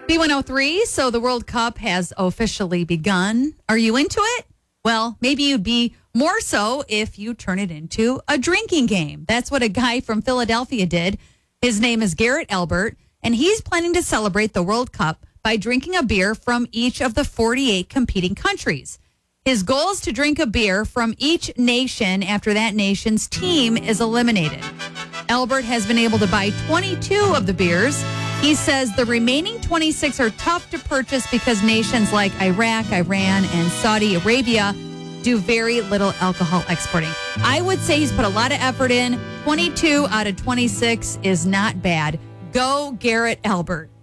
B103, so the World Cup has officially begun. Are you into it? Well, maybe you'd be more so if you turn it into a drinking game. That's what a guy from Philadelphia did. His name is Garrett Albert, and he's planning to celebrate the World Cup by drinking a beer from each of the 48 competing countries. His goal is to drink a beer from each nation after that nation's team is eliminated. Albert has been able to buy 22 of the beers. He says the remaining 26 are tough to purchase because nations like Iraq, Iran, and Saudi Arabia do very little alcohol exporting. I would say he's put a lot of effort in. 22 out of 26 is not bad. Go Garrett Albert.